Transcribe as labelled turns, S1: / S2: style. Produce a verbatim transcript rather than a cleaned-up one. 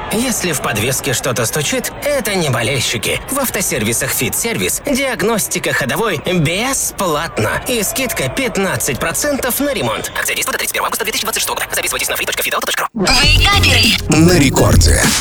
S1: Если в подвеске что-то стучит, это не болельщики. В автосервисах «Фит-сервис» диагностика ходовой бесплатно. И скидка пятнадцать процентов на ремонт. Акция действует до тридцать первого августа две тысячи двадцать шестого года. Записывайтесь на free точка фидауто точка ру.
S2: Вейкаперы
S3: На рекорде.